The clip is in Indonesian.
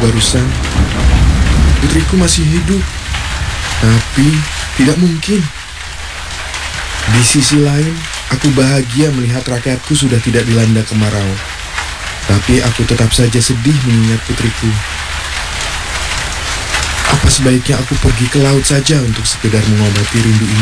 barusan, putriku masih hidup. Tapi tidak mungkin. Di sisi lain, aku bahagia melihat rakyatku sudah tidak dilanda kemarau. Tapi aku tetap saja sedih mengingat putriku. Apa sebaiknya aku pergi ke laut saja untuk sekedar mengobati rindu ini?